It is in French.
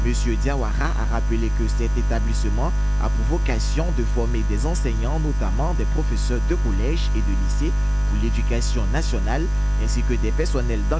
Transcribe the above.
M. Diawara a rappelé que cet établissement a pour vocation de former des enseignants, notamment des professeurs de collège et de lycée pour l'éducation nationale, ainsi que des personnels